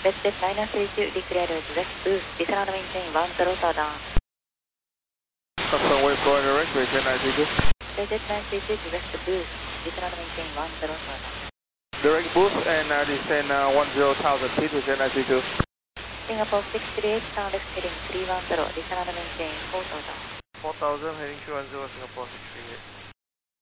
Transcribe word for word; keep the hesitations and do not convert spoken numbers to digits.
Westjet nine three two, declare west boost, descend and maintain one zero southern. Sunway four direct, Westjet nine three two. Westjet nine three two, west boost, descend and maintain one zero southern. Direct boost and uh, descend uh, one zero thousand feet, Westjet nine three two. Singapore six three eight, sound heading three one zero, descend and maintain four thousand. four thousand, heading three one zero, Singapore six three eight.